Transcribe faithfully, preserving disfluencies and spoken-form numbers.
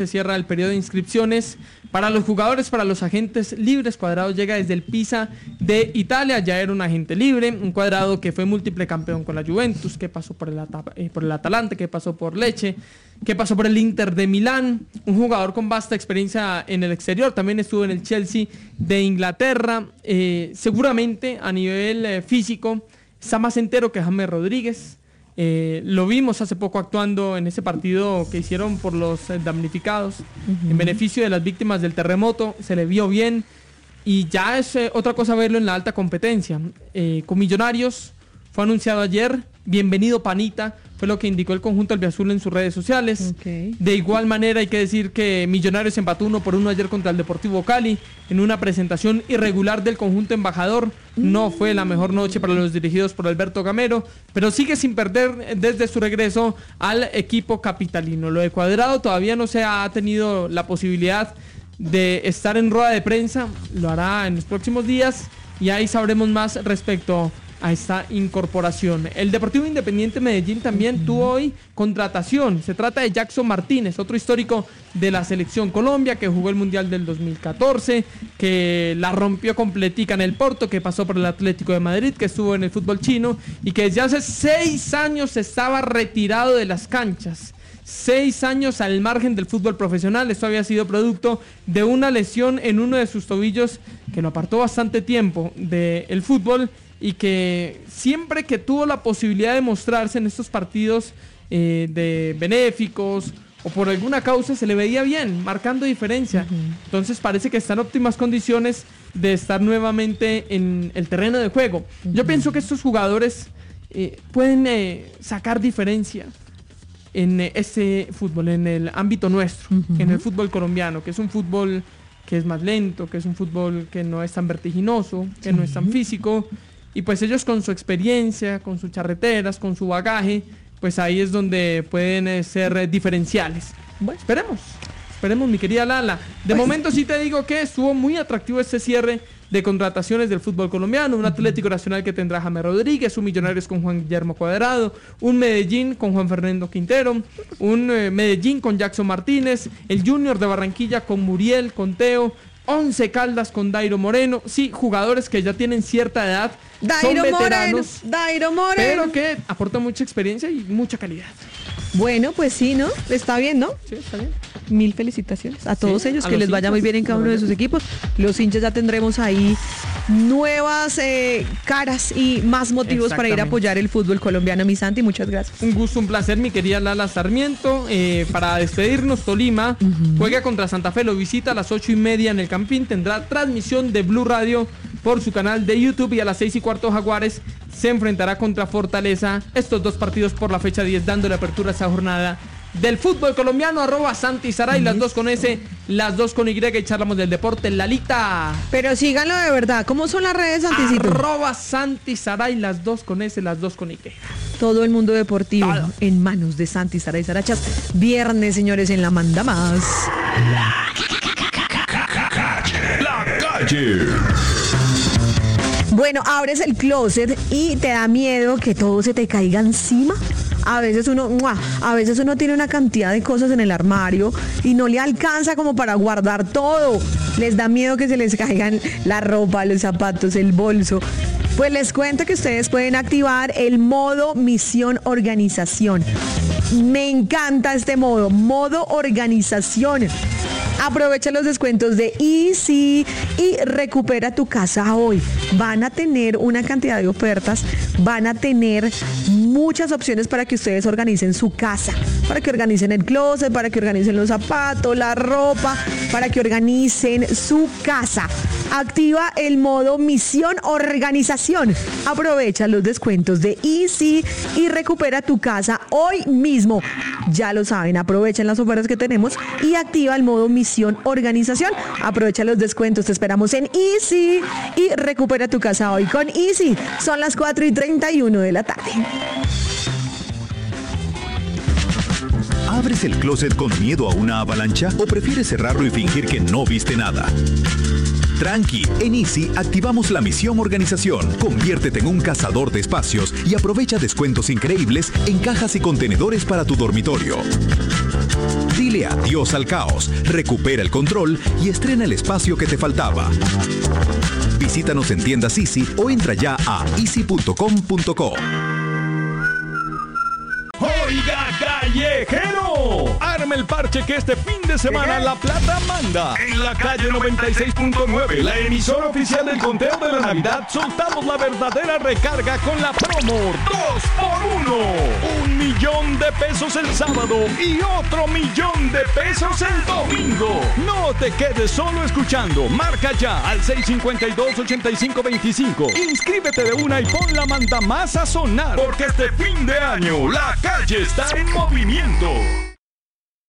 Se cierra el periodo de inscripciones para los jugadores, para los agentes libres. Cuadrado llega desde el Pisa de Italia, ya era un agente libre, un Cuadrado que fue múltiple campeón con la Juventus, que pasó por el, eh, por el Atalanta, que pasó por Lecce, que pasó por el Inter de Milán, un jugador con vasta experiencia en el exterior, también estuvo en el Chelsea de Inglaterra, eh, seguramente a nivel eh, físico está más entero que James Rodríguez. Eh, lo vimos hace poco actuando en ese partido que hicieron por los eh, damnificados, uh-huh. en beneficio de las víctimas del terremoto, se le vio bien y ya es eh, otra cosa verlo en la alta competencia. Eh, con Millonarios fue anunciado ayer, bienvenido Panita, fue lo que indicó el conjunto albiazul en sus redes sociales. Okay. De igual manera hay que decir que Millonarios empató uno por uno ayer contra el Deportivo Cali en una presentación irregular del conjunto embajador. Mm. No fue la mejor noche para los dirigidos por Alberto Gamero, pero sigue sin perder desde su regreso al equipo capitalino. Lo de Cuadrado todavía no se ha tenido la posibilidad de estar en rueda de prensa, lo hará en los próximos días y ahí sabremos más respecto a esta incorporación. El Deportivo Independiente Medellín también uh-huh. tuvo hoy contratación. Se trata de Jackson Martínez, otro histórico de la Selección Colombia, que jugó el Mundial del dos mil catorce, que la rompió completica en el Porto, que pasó por el Atlético de Madrid, que estuvo en el fútbol chino y que desde hace seis años estaba retirado de las canchas. Seis años al margen del fútbol profesional. Esto había sido producto de una lesión en uno de sus tobillos que lo apartó bastante tiempo del fútbol y que siempre que tuvo la posibilidad de mostrarse en estos partidos eh, de benéficos o por alguna causa se le veía bien, marcando diferencia. Uh-huh. Entonces parece que está en óptimas condiciones de estar nuevamente en el terreno de juego. Uh-huh. Yo pienso que estos jugadores eh, pueden eh, sacar diferencia en eh, este fútbol, en el ámbito nuestro, uh-huh. en el fútbol colombiano, que es un fútbol que es más lento, que es un fútbol que no es tan vertiginoso, que uh-huh. no es tan físico. Y pues ellos con su experiencia, con sus charreteras, con su bagaje, pues ahí es donde pueden eh, ser eh, diferenciales. Bueno, esperemos, esperemos mi querida Lala. De pues, momento sí te digo que estuvo muy atractivo este cierre de contrataciones del fútbol colombiano. Un Atlético Nacional que tendrá James Rodríguez, un Millonarios con Juan Guillermo Cuadrado, un Medellín con Juan Fernando Quintero, un eh, Medellín con Jackson Martínez, el Junior de Barranquilla con Muriel, con Teo, Once Caldas con Dairo Moreno. Sí, jugadores que ya tienen cierta edad, Dairo son veteranos, Moreno, Dairo Moreno, pero que aportan mucha experiencia y mucha calidad. Bueno, pues sí, ¿no? Está bien, ¿no? Sí, está bien. Mil felicitaciones a todos sí, ellos, a que les hinchas, vaya muy bien en cada uno de sus equipos. Los hinchas ya tendremos ahí nuevas eh, caras y más motivos para ir a apoyar el fútbol colombiano. Mi Santi, muchas gracias. Un gusto, un placer, mi querida Lala Sarmiento. Eh, para despedirnos, Tolima uh-huh. juega contra Santa Fe, lo visita a las ocho y media en el Campín. Tendrá transmisión de Blue Radio por su canal de YouTube y a las seis y cuarto Jaguares se enfrentará contra Fortaleza. Estos dos partidos por la fecha diez, dándole apertura a esa jornada del fútbol colombiano. Arroba Santi Saray, las dos con S, las dos con Y, y charlamos del deporte. Lalita. Pero síganlo de verdad. ¿Cómo son las redes, Santicito? Arroba Santi Saray, las dos con S, las dos con Y. Todo el mundo deportivo Todo. en manos de Santi Saray Sarachas. Viernes, señores, en la manda más. La calle. La calle. Bueno, abres el closet y te da miedo que todo se te caiga encima. A veces uno, ¡mua! a veces uno tiene una cantidad de cosas en el armario y no le alcanza como para guardar todo. Les da miedo que se les caigan la ropa, los zapatos, el bolso. Pues les cuento que ustedes pueden activar el modo misión organización. Me encanta este modo, modo organización. Aprovecha los descuentos de Easy y recupera tu casa hoy. Van a tener una cantidad de ofertas, van a tener muchas opciones para que ustedes organicen su casa, para que organicen el closet, para que organicen los zapatos, la ropa, para que organicen su casa. Activa el modo misión organización. Aprovecha los descuentos de Easy y recupera tu casa hoy mismo. Ya lo saben, aprovechen las ofertas que tenemos y activa el modo misión organización. Aprovecha los descuentos, te esperamos en Easy y recupera tu casa hoy con Easy. Son las cuatro y treinta y uno de la tarde. ¿Abres el closet con miedo a una avalancha o prefieres cerrarlo y fingir que no viste nada? Tranqui, en Easy activamos la misión organización. Conviértete en un cazador de espacios y aprovecha descuentos increíbles en cajas y contenedores para tu dormitorio. Dile Dile adiós al caos, recupera el control y estrena el espacio que te faltaba. Visítanos en tiendas Easy o entra ya a easy punto com punto co. ¡Oiga, callejero! Arme el parche que este fin de semana La Plata manda. En la calle noventa y seis punto nueve, la emisora oficial del conteo de la Navidad, soltamos la verdadera recarga con la promo dos por uno. Un millón de pesos el sábado y otro millón de pesos el domingo. No te quedes solo escuchando. Marca ya al seis cinco dos, ocho cinco dos cinco. Inscríbete de una y pon la manda más a sonar. Porque este fin de año la calle está en movimiento.